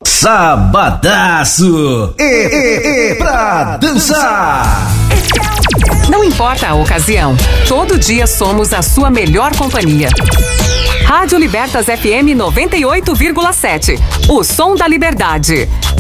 Sabadaço pra dançar. Não importa a ocasião, todo dia somos a sua melhor companhia. Rádio Libertas FM 98,7. O som da liberdade.